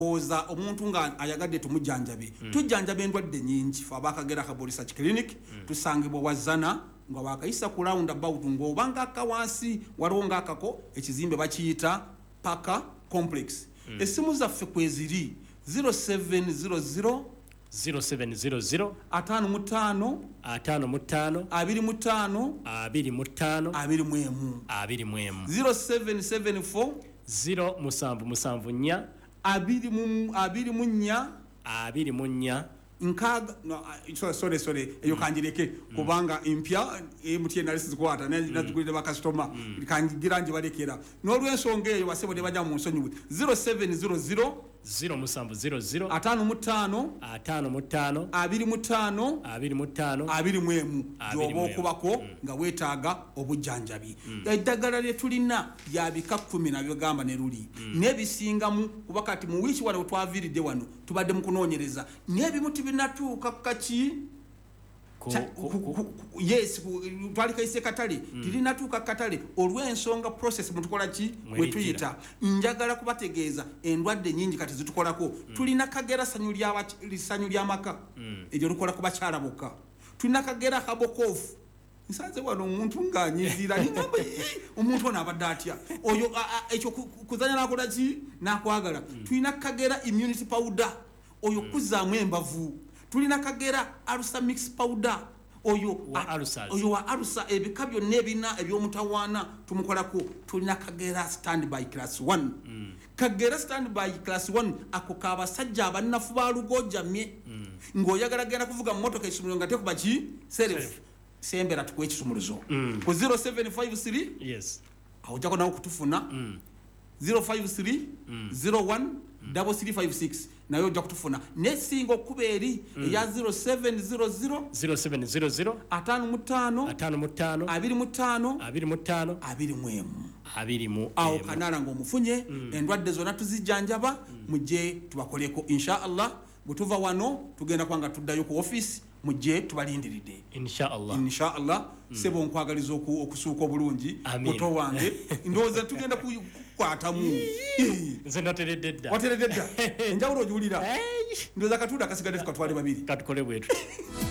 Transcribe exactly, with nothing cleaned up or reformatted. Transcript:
oza omuntu nga ayagadde tumujjanjabe mm. tujjanjabe endwadde nyingi fa bakagera ka Research Clinic mm. tusangibwa wazana nga wakayisa ku round about ng'obanga akawansi waliwo ng'akako ekizimbe bakiyita Paka Complex mm. essimu zaffe kweziri zero seven zero zero zero seven zero zero atano mutano atano mutano abiri mutano abiri mutano abiri mwemu abiri mwemu zero seven seven four zero musanvu musanvu nya abiri mu abiri munya abiri munya nkaga no sorry sorry sorry eyo kanjireke kubanga impya M T N analysis kwata nazigulira ba customer kanjigira nje balekera n'olwensonga eyo basebode bajja mu nsonyi zero seven zero zero zero musanvu zero zero atano mutano atano mutano abiri mutano abiri mutano abiri mwemu jobo okubako nga wetaaga obujjanjabi eddagala lye tulina yabika kumi na byogamba ne luli nebisingamu kubakati mu wichi wano twaviridde wano tubadde mu kunoonyereza nebimuti binatuuka kaki yes twali kaise katale tilinatuuka katale olw'ensonga process mutukola ki wetuyita njagala kubategeeza endwadde nyingi kati zitukolako tulina kagera sanyu lya lisanyu lya maka eryo lukola ku bakyala bokka tulina kagera kabokofu nsanze wano omuntu ng'anyizira ningamba omuntu ono abadde atya oyo ekyo kuzanya nakola ki nakwagala tulina kagera immunity powder oyo kuzaamu embavu tulina kagera alusa mix powder oyo wa alusa oyo wa alusa ebika byonna ebina ebyomutawaana tumukolako tulina kagera standby class one mm. kagera standby class one ako kabasajja abannafu ba lugojamye mm. ng'oyagala genda kuvuga mmotoka ekisumuluzo nga tekuba ki self sembera tukwe ekisumuluzo mm. ku zero seven five three yes aho jako nawo kutufuna mm. zero five three zero one double three five six nayo ojja kutufuna nesinga okuba eri eya zero seven zero zero zero seven zero zero atano mutano atano mutano abiri mutano abiri mutano abiri mwemu abiri mu awo kanala ng'omufunye endwadde zonna tuzijjanjaba mujje tubakoleko insha Allah butuva wano tugenda kwanga tuddayo ku office mujje tubalindiridde insha Allah insha Allah mm. sebo nkwagaliza okusuuka obulungi muto wange ndowooza tugenda kukwatamu nze natereddedda watereddedda enjawulo ojulira ndowooza katuda kasigadde tukatwale babiri katukole bwetu